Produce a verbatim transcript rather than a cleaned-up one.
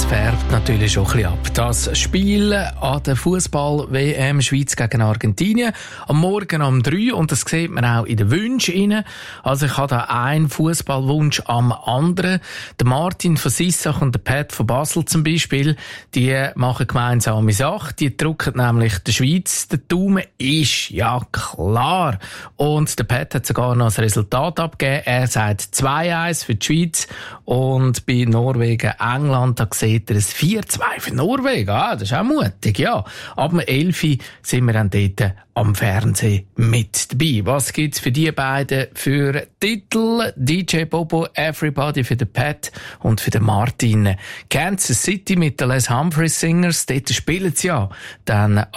das färbt natürlich schon ein bisschen ab. Das Spiel an der Fußball-W M Schweiz gegen Argentinien am Morgen um drei, und das sieht man auch in den Wünschen rein. Also ich habe da einen Fußballwunsch am anderen. Der Martin von Sissach und der Pat von Basel zum Beispiel, die machen gemeinsame Sache. Die drücken nämlich der Schweiz den Daumen. Ist ja klar. Und der Pat hat sogar noch das Resultat abgegeben. Er sagt zwei eins für die Schweiz, und bei Norwegen, England, da sieht er ein vier zwei für Norwegen. Ah, das ist auch mutig, ja. Ab dem elf Uhr sind wir dann dort am Fernsehen mit dabei. Was gibt's für die beiden für Titel? D J Bobo, Everybody für den Pat und für den Martin. Kansas City mit den Les Humphreys Singers, dort spielen sie ja dann